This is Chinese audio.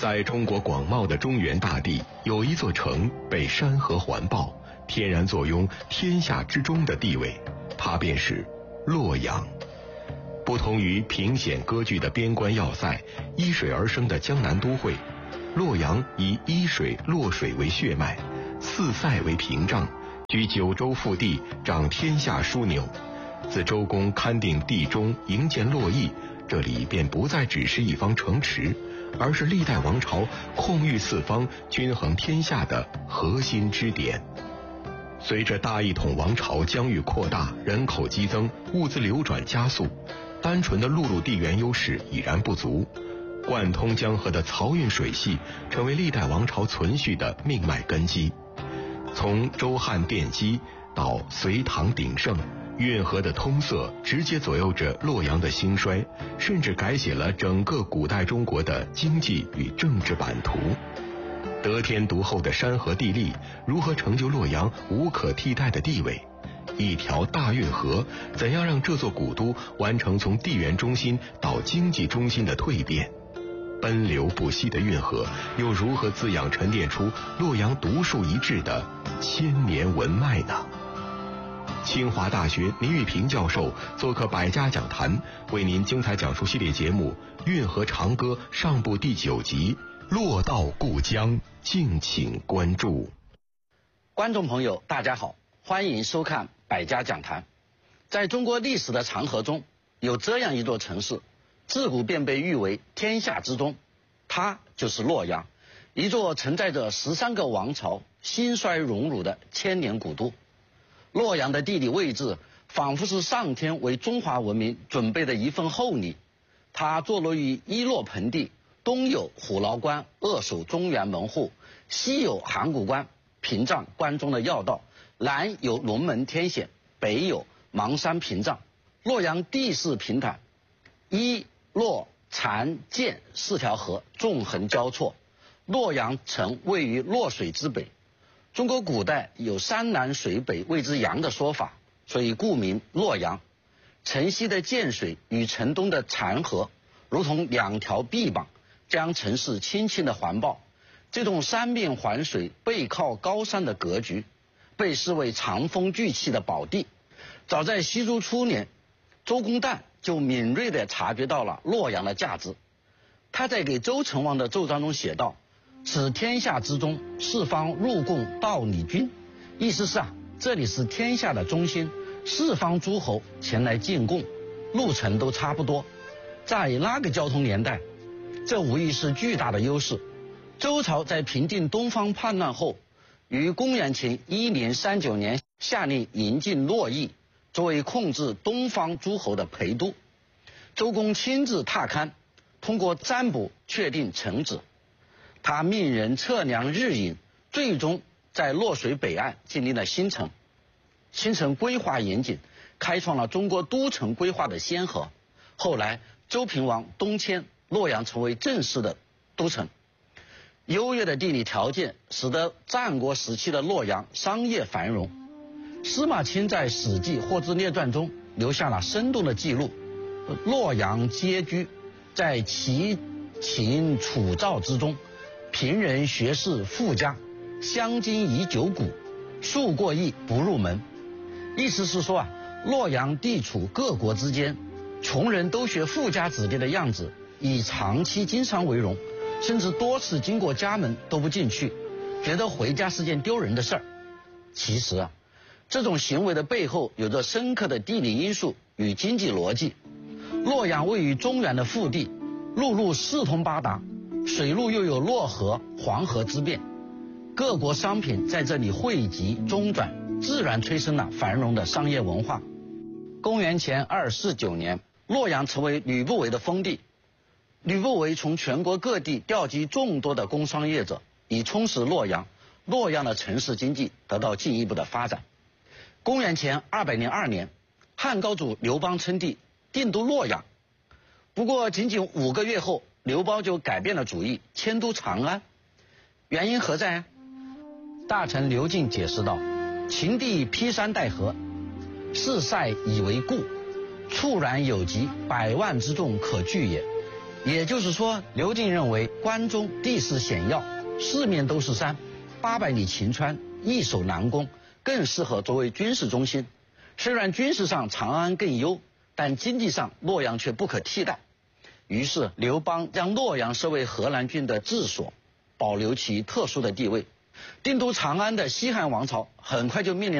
在中国广袤的中原大地，有一座城被山河环抱，天然坐拥天下之中的地位，它便是洛阳。不同于凭险割据的边关要塞，依水而生的江南都会，洛阳以依水洛水为血脉，四塞为屏障，居九州腹地，掌天下枢纽。自周公勘定地中，营建洛邑，这里便不再只是一方城池，而是历代王朝控御四方、均衡天下的核心支点。随着大一统王朝疆域扩大，人口激增，物资流转加速，单纯的陆路地缘优势已然不足，贯通江河的漕运水系成为历代王朝存续的命脉根基。从周汉奠基到隋唐鼎盛，运河的通塞直接左右着洛阳的兴衰，甚至改写了整个古代中国的经济与政治版图。得天独厚的山河地利如何成就洛阳无可替代的地位？一条大运河怎样让这座古都完成从地缘中心到经济中心的蜕变？奔流不息的运河又如何滋养沉淀出洛阳独树一帜的千年文脉呢？清华大学倪玉平教授做客百家讲坛，为您精彩讲述系列节目《运河长歌》上部第9集《洛到故乡》，敬请关注。 观众朋友大家好，欢迎收看百家讲坛。在中国历史的长河中，有这样一座城市，自古便被誉为天下之中，它就是洛阳，一座承载着13个王朝兴衰荣辱的千年古都。洛阳的地理位置仿佛是上天为中华文明准备的一份厚礼。它坐落于伊洛盆地，东有虎牢关扼守中原门户，西有函谷关屏障关中的要道，南有龙门天险，北有邙山屏障。洛阳地势平坦，伊洛残涧4条河纵横交错。洛阳城位于洛水之北，中国古代有山南水北谓之阳的说法，所以故名洛阳。城西的涧水与城东的残河如同2条臂膀，将城市轻轻的环抱。这种三面环水、背靠高山的格局，被视为长风聚气的宝地。早在西周初年，周公旦就敏锐地察觉到了洛阳的价值。他在给周成王的奏章中写道：此天下之中，四方入贡道理君。意思是这里是天下的中心，四方诸侯前来进贡，路程都差不多。在那个交通年代，这无疑是巨大的优势。周朝在平定东方叛乱后，于公元前1039年下令营进洛邑，作为控制东方诸侯的陪都。周公亲自踏勘，通过占卜确定城址。他命人测量日影，最终在洛水北岸建立了新城。新城规划严谨，开创了中国都城规划的先河。后来周平王东迁，洛阳成为正式的都城。优越的地理条件使得战国时期的洛阳商业繁荣。司马迁在《史记·霍之列传》中留下了生动的记录：洛阳街居，在齐秦楚赵之中，贫人学士富家，相经以9谷，数过邑不入门。意思是说洛阳地处各国之间，穷人都学富家子弟的样子，以长期经商为荣，甚至多次经过家门都不进去，觉得回家是件丢人的事儿。其实这种行为的背后有着深刻的地理因素与经济逻辑。洛阳位于中原的腹地，陆路四通八达，水路又有洛河、黄河之便，各国商品在这里汇集中转，自然催生了繁荣的商业文化。公元前249年，洛阳成为吕不韦的封地。吕不韦从全国各地调集众多的工商业者，以充实洛阳。洛阳的城市经济得到进一步的发展。公元前202年，汉高祖刘邦称帝，定都洛阳。不过仅仅5个月后，刘邦就改变了主意，迁都长安。原因何在大臣刘敬解释道：秦地披山带河，四塞以为固，猝然有疾，100万之众可据也。 也就是说，刘敬认为关中地势险要，四面都是山，800里秦川易守难攻，更适合作为军事中心。虽然军事上长安更优，但经济上洛阳却不可替代。于是刘邦将洛阳设为河南郡的治所，保留其特殊的地位。定都长安的西汉王朝很快就命令